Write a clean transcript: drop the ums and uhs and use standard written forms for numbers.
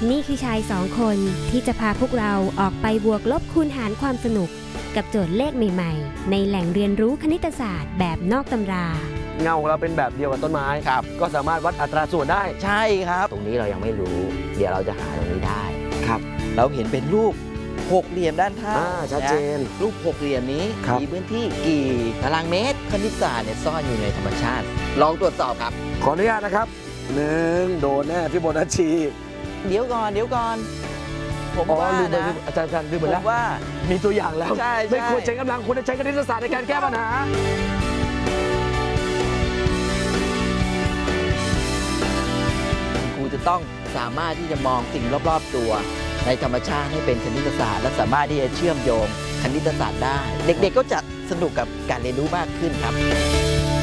นี่คือชายสองคนที่จะพาพวกเราออกไปบวกลบคูณหารความสนุกกับโจทย์เลขใหม่ๆในแหล่งเรียนรู้คณิตศาสตร์แบบนอกตำราเงาของเราเป็นแบบเดียวกับต้นไม้ครับก็สามารถวัดอัตราส่วนได้ใช่ครับตรงนี้เรายังไม่รู้เดี๋ยวเราจะหาตรงนี้ได้ครับเราเห็นเป็นรูปหกเหลี่ยมด้านข้างชัดเจนรูปหกเหลี่ยมนี้มีพื้นที่กี่ตารางเมตรคณิตศาสตร์เนี่ยซ่อนอยู่ในธรรมชาติลองตรวจสอบครับขออนุญาตนะครับ1โดนแน่พี่โบนัสชีเดี๋ยวก่อนผมว่านะอาจารย์ลืมไปแล้วว่ามีตัวอย่างแล้วไม่ควรใช้กำลังควรจะใช้คณิตศาสตร์ในการแก้ปัญหาครูจะต้องสามารถที่จะมองสิ่งรอบๆตัวในธรรมชาติให้เป็นคณิตศาสตร์และสามารถที่จะเชื่อมโยงคณิตศาสตร์ได้เด็กๆก็จะสนุกกับการเรียนรู้มากขึ้นครับ